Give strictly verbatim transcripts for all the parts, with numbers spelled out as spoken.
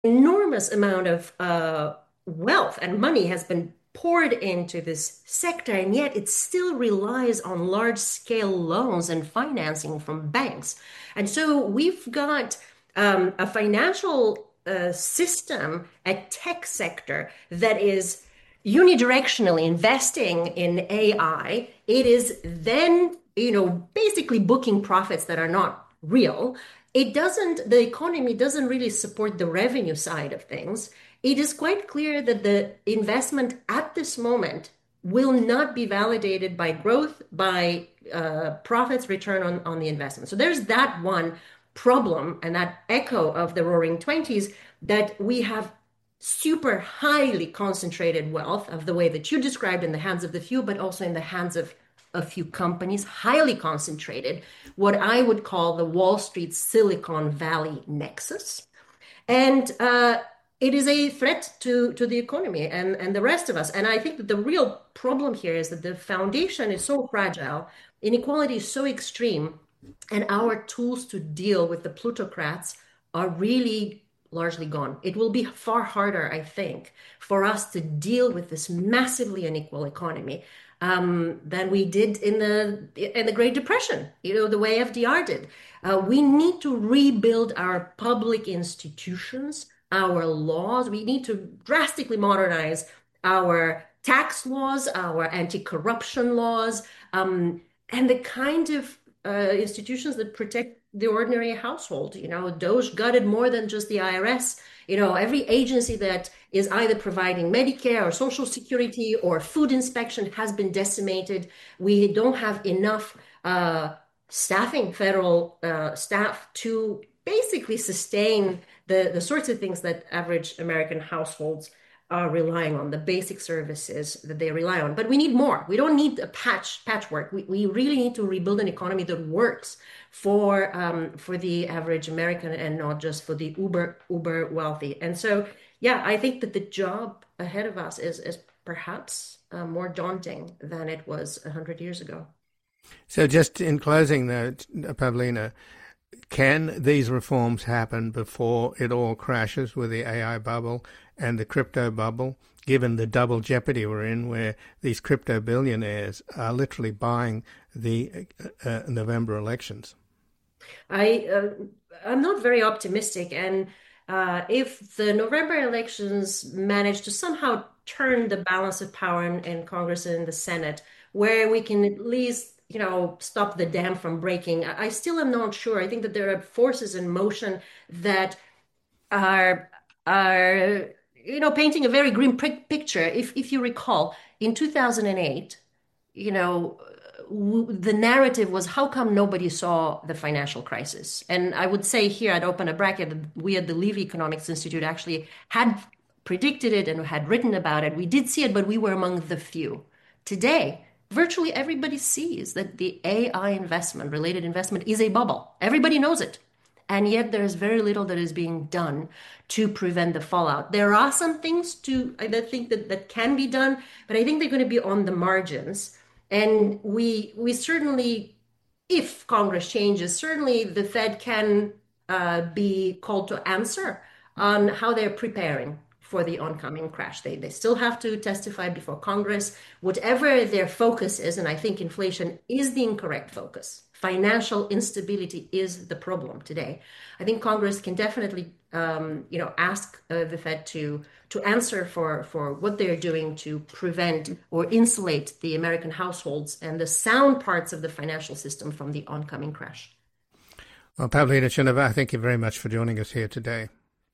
enormous amount of uh, wealth and money has been poured into this sector, and yet it still relies on large scale loans and financing from banks. And so we've got um, a financial uh, system, a tech sector that is unidirectionally investing in A I. It is then, you know, basically booking profits that are not real. It doesn't, the economy doesn't really support the revenue side of things. It is quite clear that the investment at this moment will not be validated by growth, by uh, profits, return on, on the investment. So there's that one problem and that echo of the roaring twenties, that we have super highly concentrated wealth of the way that you described in the hands of the few, but also in the hands of a few companies, highly concentrated, what I would call the Wall Street Silicon Valley nexus. And uh, it is a threat to, to the economy and, and the rest of us. And I think that the real problem here is that the foundation is so fragile, inequality is so extreme, and our tools to deal with the plutocrats are really largely gone. It will be far harder, I think, for us to deal with this massively unequal economy um, than we did in the in the Great Depression. You know, the way F D R did. Uh, we need to rebuild our public institutions, our laws. We need to drastically modernize our tax laws, our anti-corruption laws, um, and the kind of uh, institutions that protect the ordinary household. You know, DOGE gutted more than just the I R S. You know, every agency that is either providing Medicare or Social Security or food inspection has been decimated. We don't have enough uh, staffing, federal uh, staff, to basically sustain the, the sorts of things that average American households are relying on, the basic services that they rely on. But we need more. We don't need a patch patchwork. We, we really need to rebuild an economy that works for um, for the average American and not just for the uber uber wealthy. And so, yeah, I think that the job ahead of us is is perhaps uh, more daunting than it was a hundred years ago. So, just in closing, though, Pavlina, can these reforms happen before it all crashes with the A I bubble and the crypto bubble, given the double jeopardy we're in, where these crypto billionaires are literally buying the uh, November elections? I, uh, I'm not very optimistic. And uh, if the November elections manage to somehow turn the balance of power in, in Congress and in the Senate, where we can at least, you know, stop the dam from breaking, I still am not sure. I think that there are forces in motion that are are you know painting a very grim picture. If if you recall, in two thousand eight, you know, w- the narrative was, how come nobody saw the financial crisis? And I would say here, I'd open a bracket, we at the Levy Economics Institute actually had predicted it and had written about it. We did see it, but we were among the few. Today, virtually everybody sees that the A I investment, related investment, is a bubble. Everybody knows it. And yet there's very little that is being done to prevent the fallout. There are some things to, I think that, that can be done, but I think they're going to be on the margins. And we we certainly, if Congress changes, certainly the Fed can uh, be called to answer on how they're preparing for the oncoming crash. They, they still have to testify before Congress. Whatever their focus is, and I think inflation is the incorrect focus. Financial instability is the problem today. I think Congress can definitely, um, you know, ask uh, the Fed to to answer for for what they're doing to prevent or insulate the American households and the sound parts of the financial system from the oncoming crash. Well, Pavlina Tcherneva, thank you very much for joining us here today.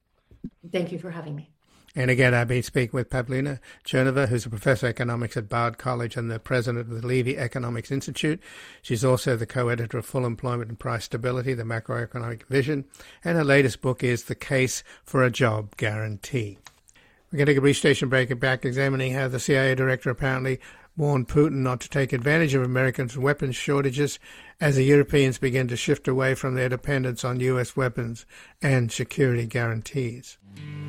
Thank you for having me. And again, I've been speaking with Pavlina Tcherneva, who's a professor of economics at Bard College and the president of the Levy Economics Institute. She's also the co-editor of Full Employment and Price Stability, the Macroeconomic Vision, and her latest book is The Case for a Job Guarantee. We're going to take a brief station break and back, examining how the C I A director apparently warned Putin not to take advantage of Americans' weapons shortages as the Europeans begin to shift away from their dependence on U S weapons and security guarantees.